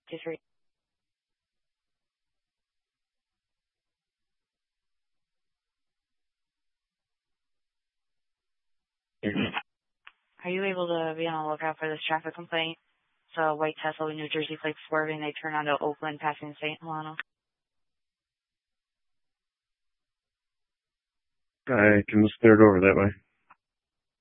53. Are you able to be on the lookout for this traffic complaint? It's a white Tesla with New Jersey plates swerving. They turn onto Oakland, passing St. Helena. I can steer it over that way.